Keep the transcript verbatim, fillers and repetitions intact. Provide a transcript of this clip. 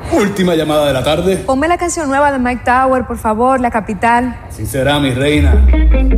Última llamada de la tarde. Ponme la canción nueva de Mike Tower, por favor, La Capital. Así será, mi reina.